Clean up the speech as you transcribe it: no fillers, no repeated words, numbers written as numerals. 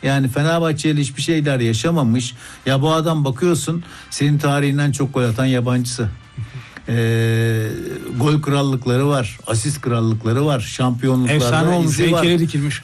Yani Fenerbahçe'yle hiçbir şeyler yaşamamış. Ya bu adam bakıyorsun senin tarihinden çok gol atan yabancısı. Gol krallıkları var, asist krallıkları var, şampiyonluklarda efsane olmuş, izi var. heykeli dikilmiş.